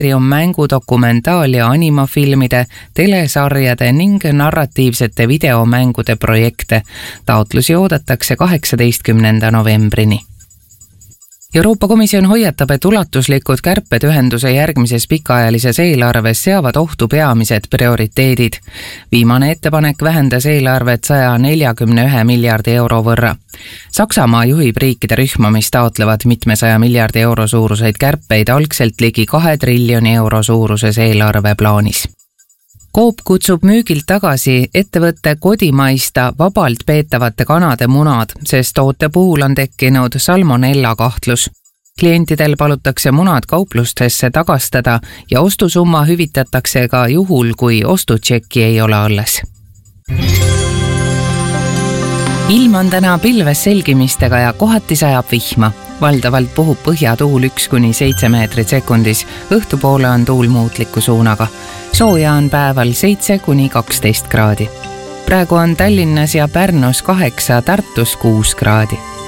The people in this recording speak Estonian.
on mängu-, dokumentaal- ja animafilmide, telesarjade ning narratiivsete videomängude projekte. Taotlusi oodatakse 18. novembrini. Euroopa Komisjon hoiatab, et ulatuslikud kärped ühenduse järgmises pikaajalises eelarves seavad ohtu peamised prioriteedid. Viimane ettepanek vähendas eelarvet 141 miljardi euro võrra. Saksamaa juhib riikide rühma, mis taotlevad mitmesaja miljardi euro suuruseid kärpeid algselt ligi 2 triljoni euro suuruses eelarveplaanis. Coop kutsub müügilt tagasi ettevõtte kodimaista vabalt peetavate kanade munad, sest toote puhul on tekkinud salmonella kahtlus. Klientidel palutakse munad kauplustesse tagastada ja ostusumma hüvitatakse ka juhul, kui ostutšekki ei ole alles. Ilm on täna pilves selgimistega ja kohati sajab vihma. Valdavalt puhub põhjatuul 1–7 meetrit sekundis, õhtupoole on tuul muutliku suunaga. Sooja on päeval 7–12 kraadi. Praegu on Tallinnas ja Pärnus 8, Tartus 6 kraadi.